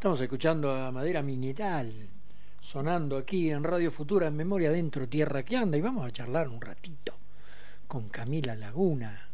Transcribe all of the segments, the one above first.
Estamos escuchando a Madera Mineral, sonando aquí en Radio Futura, en Memoria Dentro, Tierra que Anda, y vamos a charlar un ratito con Camila Laguna,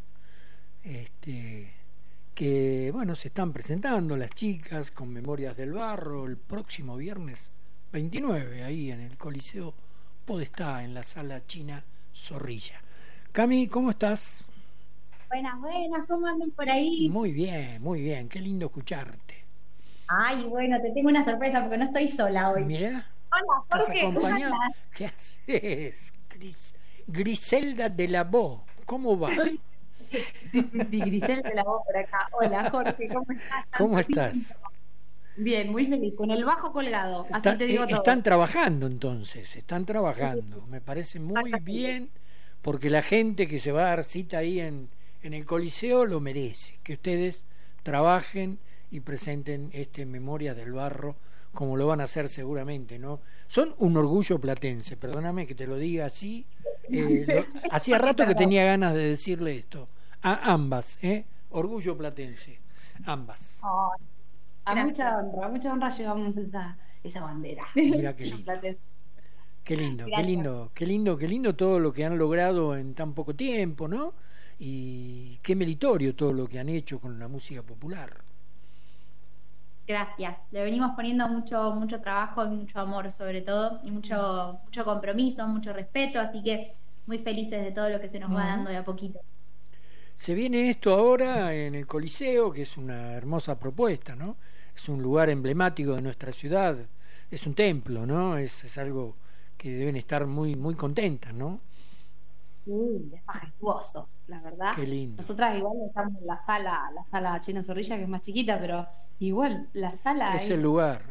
que bueno, se están presentando las chicas con Memorias del Barro el próximo viernes 29, ahí en el Coliseo Podestá, en la Sala China Zorrilla. Cami, ¿cómo estás? Buenas, ¿cómo andan por ahí? Muy bien, qué lindo escucharte. Ay, bueno, te tengo una sorpresa porque no estoy sola hoy. Mirá, Hola, ¿estás Jorge, acompañada? ¿cómo ¿Qué haces? Griselda de la Voz, ¿cómo va? Sí, Griselda de la voz por acá. Hola, Jorge, ¿cómo estás? ¿Cómo estás? Bien, muy feliz, con el bajo colgado, así te digo todo. Están trabajando entonces, están trabajando. Me parece muy bien, porque la gente que se va a dar cita ahí en el Coliseo lo merece, que ustedes trabajen y presenten Memorias del Barro, como lo van a hacer seguramente, ¿no? Son un orgullo platense, perdóname que te lo diga así. Hacía rato que tenía ganas de decirle esto a ambas, orgullo platense, ambas. Oh, a mucha honra llevamos esa bandera. Mira qué lindo. Qué lindo todo lo que han logrado en tan poco tiempo, ¿no? Y qué meritorio todo lo que han hecho con la música popular. Gracias, le venimos poniendo mucho trabajo y mucho amor sobre todo, y mucho compromiso, mucho respeto, así que muy felices de todo lo que se nos va dando de a poquito. Se viene esto ahora en el Coliseo, que es una hermosa propuesta, ¿no? Es un lugar emblemático de nuestra ciudad, es un templo, ¿no? Es algo que deben estar muy contentas, ¿no? Sí, es majestuoso, la verdad. Qué lindo. Nosotras igual estamos en la sala China Zorrilla, que es más chiquita, pero igual la sala es el lugar.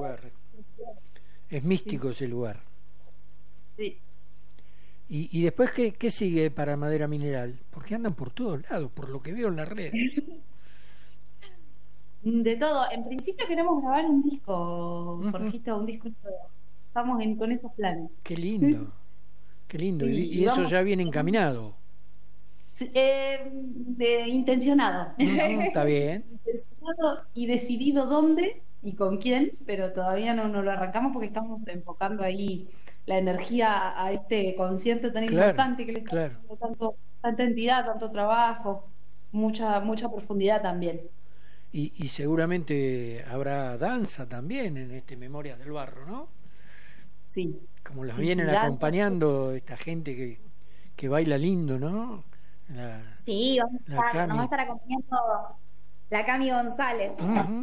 Es místico ese lugar. Sí. Y después, ¿qué sigue para Madera Mineral? Porque andan por todos lados, por lo que veo en las redes. De todo. En principio queremos grabar un disco, Jorgito, un disco nuevo. Estamos con esos planes. Qué lindo. Sí, y eso ya viene encaminado. Intencionado. Está bien. Intencionado y decidido dónde y con quién, pero todavía no lo arrancamos porque estamos enfocando ahí la energía a este concierto tan importante que le está dando tanta entidad, tanto trabajo, mucha profundidad también. Y seguramente habrá danza también en Memorias del Barro, ¿no? Sí. Como las vienen acompañando esta gente que baila lindo, ¿no? Sí, nos va a estar acompañando la Cami González.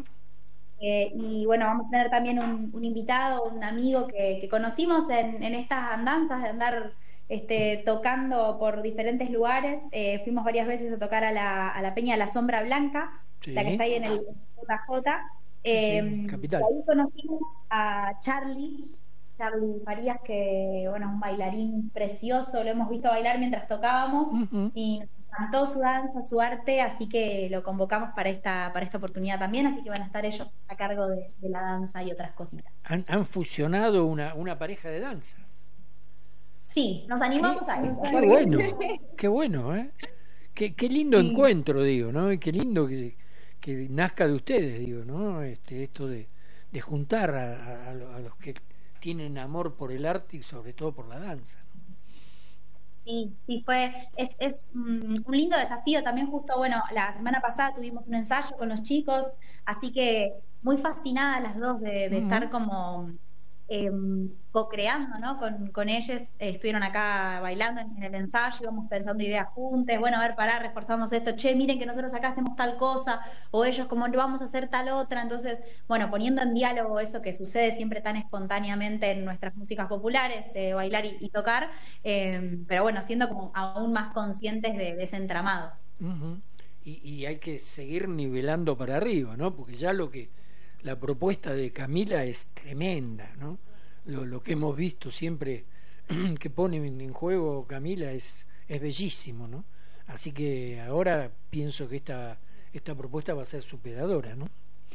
Y bueno, vamos a tener también un invitado, un amigo que conocimos en estas andanzas de andar tocando por diferentes lugares. Fuimos varias veces a tocar a la Peña de la Sombra Blanca, la que está ahí en el JJ. Capital. Ahí conocimos a Charlie Farías, que bueno, es un bailarín precioso, lo hemos visto bailar mientras tocábamos y nos encantó su danza, su arte, así que lo convocamos para esta oportunidad también, así que van a estar ellos a cargo de la danza y otras cositas. Han fusionado una pareja de danzas. Sí, nos animamos a eso. Qué bueno, ¿eh? Qué lindo encuentro, digo, ¿no? Y qué lindo que nazca de ustedes, digo, ¿no? Esto de juntar a los que tienen amor por el arte y sobre todo por la danza, ¿no? Sí, es un lindo desafío también. Justo, bueno, la semana pasada tuvimos un ensayo con los chicos, así que muy fascinadas las dos de estar como co-creando, ¿no? Con ellos. Estuvieron acá bailando en el ensayo, íbamos pensando ideas juntas, bueno, a ver, reforzamos esto, miren que nosotros acá hacemos tal cosa, o ellos como vamos a hacer tal otra. Entonces, bueno, poniendo en diálogo eso que sucede siempre tan espontáneamente en nuestras músicas populares, bailar y tocar, pero bueno, siendo como aún más conscientes de ese entramado. Y hay que seguir nivelando para arriba, ¿no? Porque ya la propuesta de Camila es tremenda, ¿no? Lo que hemos visto siempre que pone en juego Camila es bellísimo, ¿no? Así que ahora pienso que esta propuesta va a ser superadora, ¿no?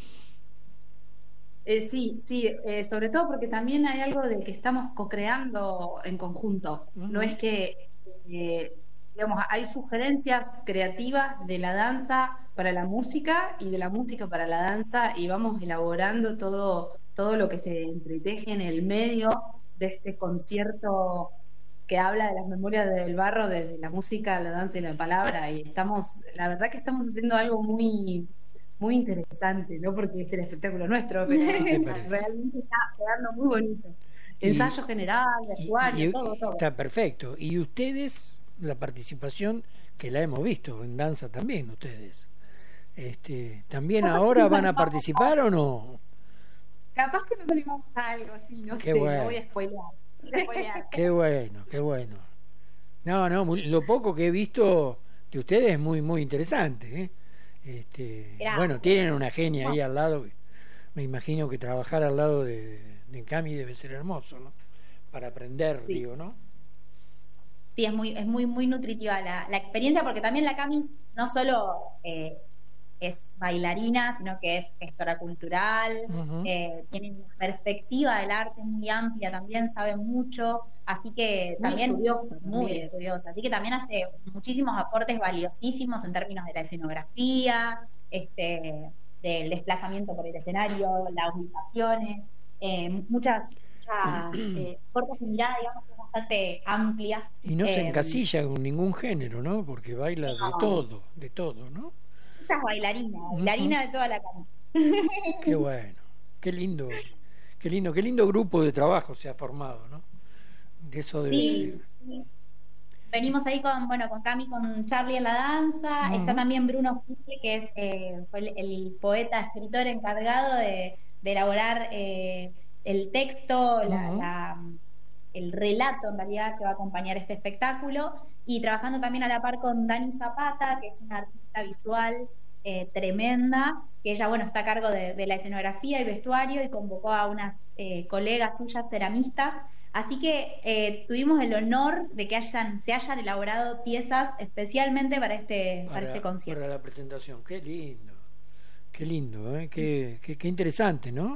Sí, sobre todo porque también hay algo de que estamos co-creando en conjunto. No es que digamos, hay sugerencias creativas de la danza para la música y de la música para la danza y vamos elaborando todo lo que se entreteje en el medio de este concierto que habla de las memorias del barro, desde la música, la danza y la palabra. Y la verdad que estamos haciendo algo muy, muy interesante, no porque es el espectáculo nuestro, pero realmente está quedando muy bonito. Ensayo general, vestuario, todo. Está perfecto. Y ustedes, la participación que la hemos visto en danza también, ustedes. ¿También ahora van a participar o no? Capaz que nos animamos a algo, sí, no sé, bueno. No voy a spoilear. Qué bueno. No, lo poco que he visto de ustedes es muy, muy interesante, bueno, tienen una genia ahí al lado. Me imagino que trabajar al lado de Cami debe ser hermoso, ¿no? Para aprender, sí. Digo, ¿no? Sí, es muy, muy nutritiva la experiencia, porque también la Cami no solo es bailarina, sino que es gestora cultural, tiene una perspectiva del arte muy amplia, también sabe mucho, así que también muy estudiosa, así que también hace muchísimos aportes valiosísimos en términos de la escenografía, del desplazamiento por el escenario, las ubicaciones, muchas cortes de mirada, digamos, que es bastante amplia. Y no se encasilla con ningún género, ¿no? Porque baila de todo, ¿no? Ella es bailarina de toda la cama. Qué bueno, qué lindo grupo de trabajo se ha formado, ¿no? De eso debe ser. Sí. Venimos ahí con Cami, con Charlie en la danza, está también Bruno Fuge, que fue el poeta, escritor encargado de elaborar el texto, el relato en realidad que va a acompañar este espectáculo, y trabajando también a la par con Dani Zapata, que es una artista visual tremenda, que ella está a cargo de la escenografía y vestuario, y convocó a unas colegas suyas ceramistas, así que tuvimos el honor de que se hayan elaborado piezas especialmente para este concierto. Para la presentación. Qué lindo, qué interesante, ¿no?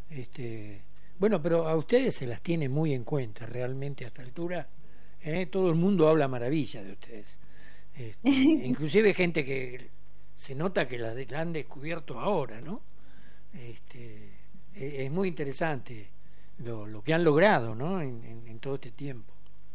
Bueno, pero a ustedes se las tiene muy en cuenta realmente a esta altura. Todo el mundo habla maravilla de ustedes. Inclusive gente que se nota que la han descubierto ahora, ¿no? Es muy interesante lo que han logrado, ¿no? En todo este tiempo.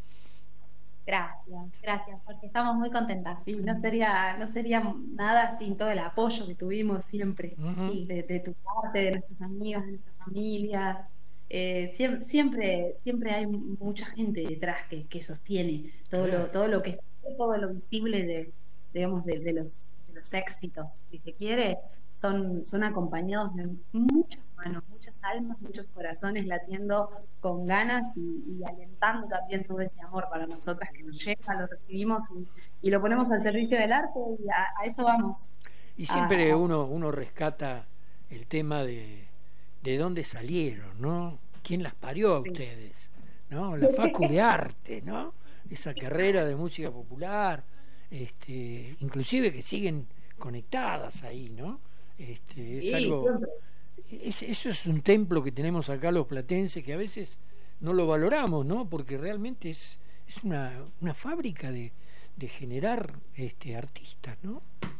Gracias, porque estamos muy contentas. Sí, no sería nada sin todo el apoyo que tuvimos siempre, de tu parte, de nuestros amigos, de nuestras familias. Siempre hay mucha gente detrás que sostiene todo lo que es, todo lo visible de los éxitos, si se quiere, son acompañados de muchas manos, muchas almas, muchos corazones latiendo con ganas y alentando también todo ese amor para nosotras que nos llega, lo recibimos y lo ponemos al servicio del arte, y a eso vamos. Y siempre uno rescata el tema de dónde salieron, ¿no? ¿Quién las parió a ustedes? ¿No? La Facu de Arte, ¿no? Esa carrera de música popular, inclusive que siguen conectadas ahí, ¿no? Es algo, eso es un templo que tenemos acá los platenses, que a veces no lo valoramos, ¿no? Porque realmente es una fábrica de generar artistas, ¿no?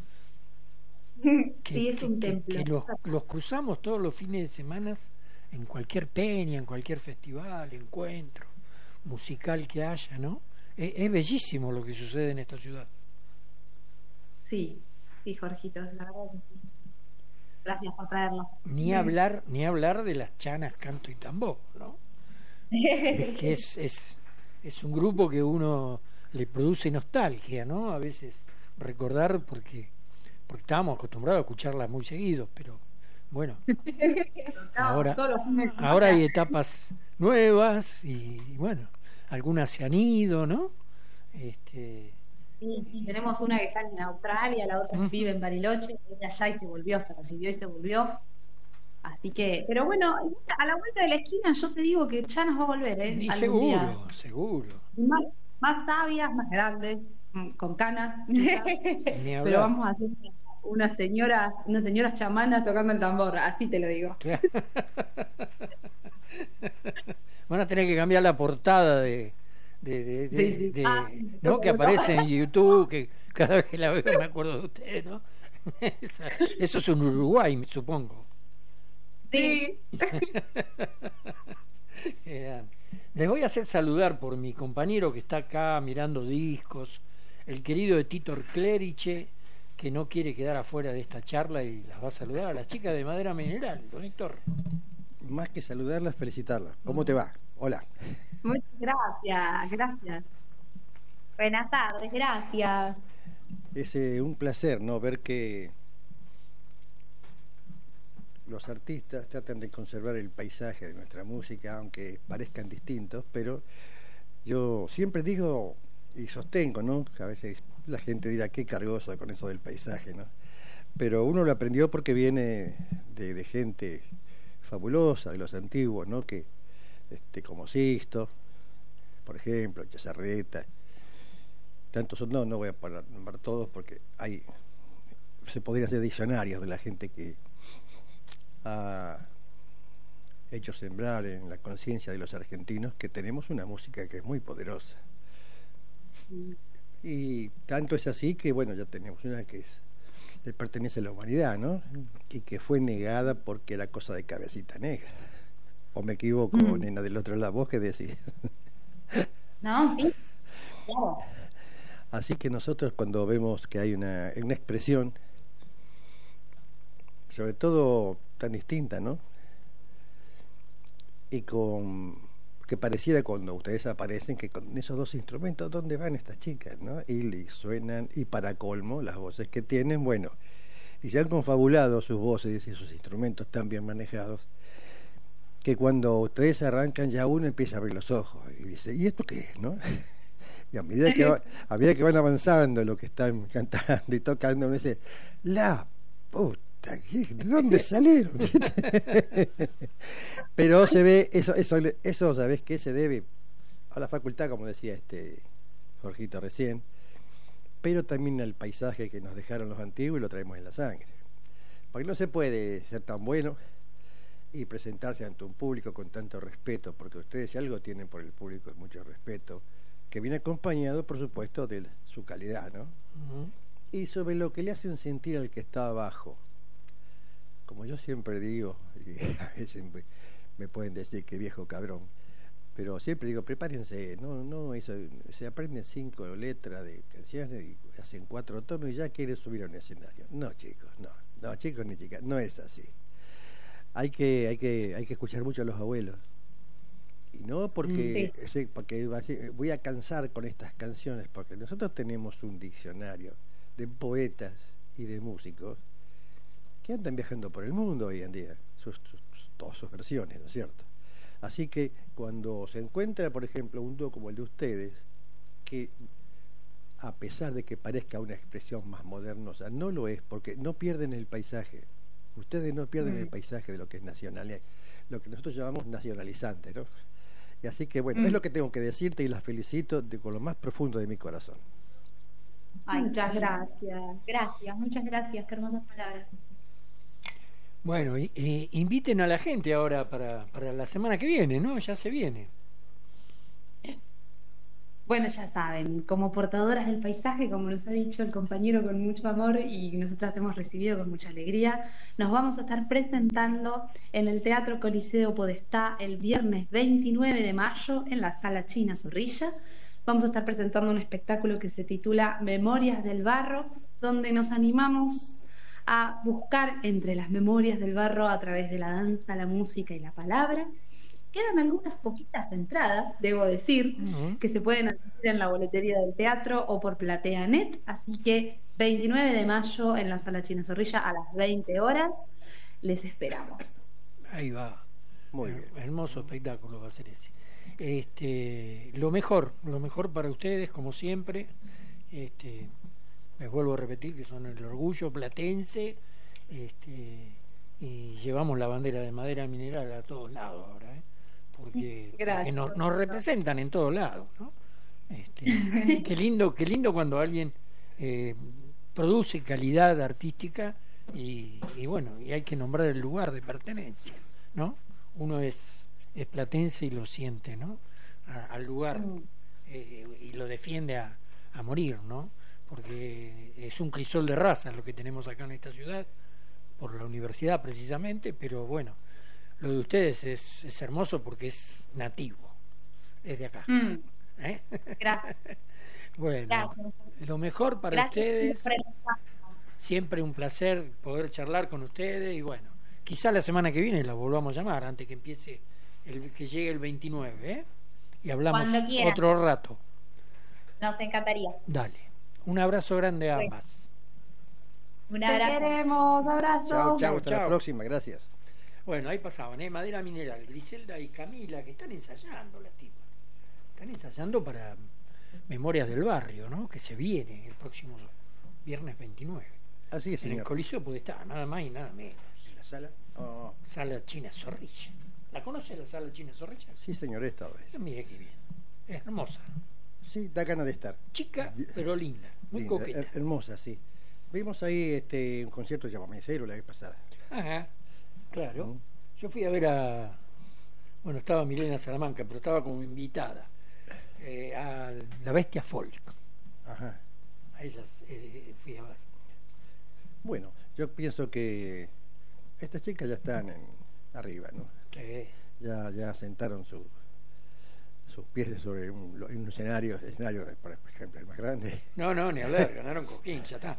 Sí, es un templo. Que los cruzamos todos los fines de semana en cualquier peña, en cualquier festival, encuentro musical que haya, ¿no? Es bellísimo lo que sucede en esta ciudad. Sí, Jorgitos, la verdad que sí. Gracias por traerlo. Ni hablar de las chanas canto y tambor, ¿no? Que es un grupo que uno le produce nostalgia, ¿no? A veces recordar porque estábamos acostumbrados a escucharlas muy seguidos, pero bueno, ahora hay etapas nuevas y bueno, algunas se han ido, ¿no? Sí, tenemos una que está en Australia, la otra vive en Bariloche, ella allá y se volvió, se recibió y se volvió. Así que, pero bueno, a la vuelta de la esquina yo te digo que ya nos va a volver, Y seguro. Más sabias, más grandes, con canas, pero vamos a hacer unas señoras chamanas tocando el tambor, así te lo digo. Van a tener que cambiar la portada de Sí, sí. Sí, ¿no? Que aparece en YouTube, que cada vez que la veo me acuerdo de usted, ¿no? Eso es un Uruguay, supongo. Sí. Les voy a hacer saludar por mi compañero que está acá mirando discos, el querido de Tito Cleriche, que no quiere quedar afuera de esta charla y las va a saludar a las chicas de Madera Mineral, don Héctor. Más que saludarlas, felicitarlas. ¿Cómo te va? Hola. Muchas gracias, gracias. Buenas tardes, gracias. Es un placer, ¿no? Ver que los artistas tratan de conservar el paisaje de nuestra música, aunque parezcan distintos, pero yo siempre digo y sostengo, ¿no? A veces la gente dirá qué cargoso con eso del paisaje, ¿no? Pero uno lo aprendió porque viene de gente fabulosa, de los antiguos, ¿no? Que como Sixto, por ejemplo, Chazarreta, tantos son, no voy a nombrar todos porque se podría hacer diccionarios de la gente que ha hecho sembrar en la conciencia de los argentinos que tenemos una música que es muy poderosa. Y tanto es así que, bueno, ya tenemos una que pertenece a la humanidad, ¿no? Y que fue negada porque era cosa de Cabecita Negra. ¿O me equivoco, nena del otro lado? ¿Vos qué decís? No, sí, claro. Así que nosotros cuando vemos que hay una expresión, sobre todo tan distinta, ¿no? Y que pareciera cuando ustedes aparecen que con esos dos instrumentos, ¿dónde van estas chicas, no? Y suenan, y para colmo, las voces que tienen, bueno, y se han confabulado sus voces y sus instrumentos tan bien manejados, que cuando ustedes arrancan ya uno empieza a abrir los ojos y dice, ¿y esto qué es, no? Y a medida que van avanzando lo que están cantando y tocando, uno dice, la puta, ¿de dónde salieron? Pero se ve, eso ¿sabés qué? Se debe a la facultad, como decía Jorgito recién, pero también al paisaje que nos dejaron los antiguos y lo traemos en la sangre. Porque no se puede ser tan bueno y presentarse ante un público con tanto respeto, porque ustedes si algo tienen por el público es mucho respeto, que viene acompañado, por supuesto, de su calidad, ¿no? Uh-huh. Y sobre lo que le hacen sentir al que está abajo. Como yo siempre digo, y a veces me pueden decir que viejo cabrón, pero siempre digo, prepárense, no eso, se aprenden 5 letras de canciones y hacen 4 tonos y ya quieren subir a un escenario. No, chicos, no, chicos ni chicas, no es así. Hay que escuchar mucho a los abuelos. Y no porque voy a cansar con estas canciones, porque nosotros tenemos un diccionario de poetas y de músicos que andan viajando por el mundo hoy en día, todas sus versiones, ¿no es cierto? Así que cuando se encuentra, por ejemplo, un dúo como el de ustedes, que a pesar de que parezca una expresión más moderna, o sea, no lo es, porque no pierden el paisaje. Ustedes no pierden el paisaje de lo que es nacional, lo que nosotros llamamos nacionalizante, ¿no? Y así que, bueno, es lo que tengo que decirte y las felicito con lo más profundo de mi corazón. Ay, muchas gracias, muchas gracias, qué hermosas palabras. Bueno, inviten a la gente ahora para la semana que viene, ¿no? Ya se viene. Bueno, ya saben, como portadoras del paisaje, como nos ha dicho el compañero con mucho amor y nosotras hemos recibido con mucha alegría, nos vamos a estar presentando en el Teatro Coliseo Podestá el viernes 29 de mayo en la Sala China Zorrilla. Vamos a estar presentando un espectáculo que se titula Memorias del Barro, donde nos animamos a buscar entre las memorias del barro a través de la danza, la música y la palabra. Quedan algunas poquitas entradas, debo decir, que se pueden adquirir en la boletería del teatro o por PlateaNet, así que 29 de mayo en la Sala China Zorrilla a las 20 horas, les esperamos. Ahí va. Muy bien. Hermoso espectáculo va a ser ese. Lo mejor para ustedes, como siempre. Les vuelvo a repetir que son el orgullo platense, y llevamos la bandera de Madera Mineral a todos lados ahora, porque nos representan en todos lados, ¿no? Qué lindo cuando alguien produce calidad artística y bueno, y hay que nombrar el lugar de pertenencia, ¿no? Uno es platense y lo siente, ¿no? Al lugar y lo defiende a morir, ¿no? Porque es un crisol de razas lo que tenemos acá en esta ciudad, por la universidad precisamente, pero bueno, lo de ustedes es hermoso porque es nativo, es de acá. ¿Eh? Gracias. Bueno, Gracias. lo mejor para Gracias ustedes, siempre. siempre un placer poder charlar con ustedes y bueno, quizá la semana que viene la volvamos a llamar antes que empiece, que llegue el 29, ¿eh? Y hablamos Cuando quieran. otro rato. Nos encantaría. Dale, un abrazo grande a ambas. Un Te abrazo. queremos, abrazo. Chao, Chau, hasta la chau. próxima, gracias. Bueno, ahí pasaban, Madera Mineral, Griselda y Camila, que están ensayando las tipas. Están ensayando para Memorias del Barrio, ¿no? Que se viene el próximo viernes 29. Así es, En el señor. Coliseo puede estar, nada más y nada menos. ¿La sala? Oh, Sala China Zorrilla. ¿La conoce la Sala China Zorrilla? sí, señor, esta vez. Mire qué bien. Es hermosa. Sí, da ganas de estar. Chica, pero linda. Muy Linda, coqueta. hermosa, sí. Vimos ahí un concierto llamado Mesero la vez pasada. Ajá, claro. Mm. Yo fui a ver bueno, estaba Milena Salamanca, pero estaba como invitada a La Bestia Folk. Ajá. A ellas fui a ver. Bueno, yo pienso que estas chicas ya están arriba, ¿no? Sí. Ya sentaron sus pies sobre un escenario, por ejemplo, el más grande. No, ni hablar, ganaron Coquín, ya está.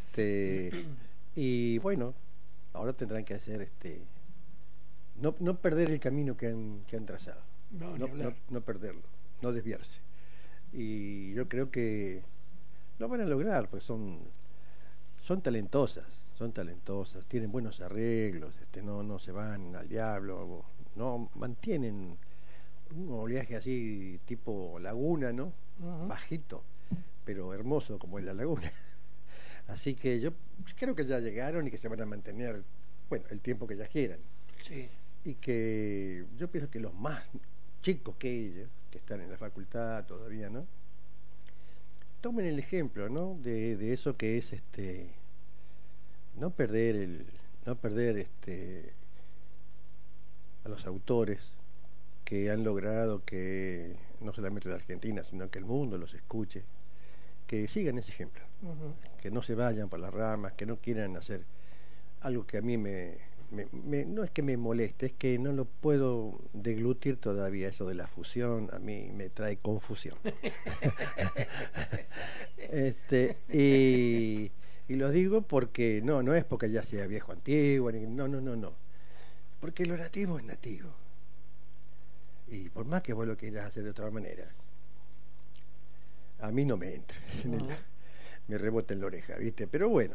Y bueno, ahora tendrán que hacer no perder el camino que han trazado. No, ni hablar. No perderlo, no desviarse. Y yo creo que lo van a lograr, pues son talentosas, tienen buenos arreglos, no se van al diablo, no mantienen un oleaje así tipo laguna, ¿no? Ujú. Bajito, pero hermoso como es la laguna. Así que yo creo que ya llegaron y que se van a mantener, bueno, el tiempo que ya quieran. Sí. Y que yo pienso que los más chicos que ellos, que están en la facultad todavía, ¿no? Tomen el ejemplo, ¿no? De eso que es no perder a los autores que han logrado que no solamente la Argentina, sino que el mundo los escuche, que sigan ese ejemplo, Ujú. que no se vayan por las ramas, que no quieran hacer algo que a mí no es que me moleste, es que no lo puedo deglutir todavía, eso de la fusión, a mí me trae confusión. Y lo digo porque no es porque ya sea viejo antiguo, no, porque lo nativo es nativo. Y por más que vos lo quieras hacer de otra manera, a mí no me entra, me rebota en la oreja, ¿viste? Pero bueno,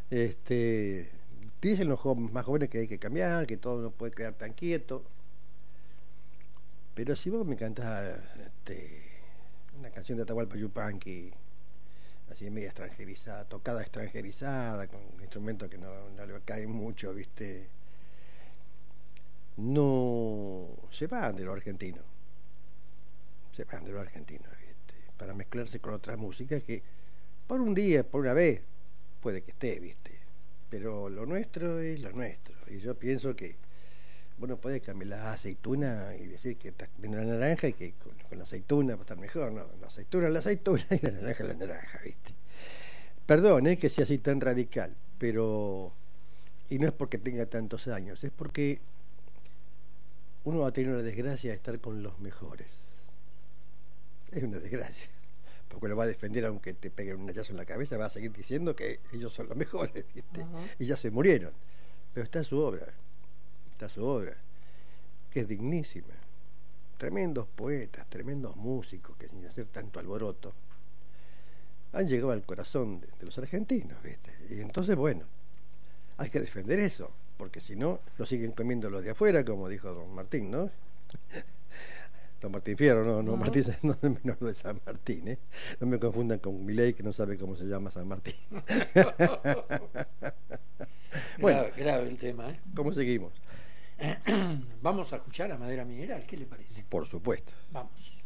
dicen los más jóvenes que hay que cambiar, que todo no puede quedar tan quieto. Pero si vos me cantás una canción de Atahualpa Yupanqui, así media extranjerizada, tocada extranjerizada, con instrumentos que no le caen mucho, ¿viste? No se van de lo argentino, ¿viste? Para mezclarse con otras músicas que por un día, por una vez, puede que esté, ¿viste? Pero lo nuestro es lo nuestro. Y yo pienso que bueno, podés cambiar la aceituna y decir que está comiendo la naranja y que con la aceituna va a estar mejor. No, la aceituna y la naranja, ¿viste? Perdón, que sea así tan radical, pero y no es porque tenga tantos años, es porque uno va a tener la desgracia de estar con los mejores. Es una desgracia, porque lo va a defender aunque te peguen un hachazo en la cabeza, va a seguir diciendo que ellos son los mejores, ¿viste? Y ya se murieron, pero está su obra, que es dignísima. Tremendos poetas, tremendos músicos que sin hacer tanto alboroto han llegado al corazón de los argentinos, ¿viste? Y entonces, bueno, hay que defender eso, porque si no, lo siguen comiendo los de afuera, como dijo don Martín, ¿no? Don Martín Fierro, no Martín, no menos de San Martín, ¿eh? No me confundan con Milei, que no sabe cómo se llama San Martín. Bueno, grave el tema, ¿eh? ¿Cómo seguimos? Vamos a escuchar a Madera Mineral, ¿qué le parece? Por supuesto. Vamos.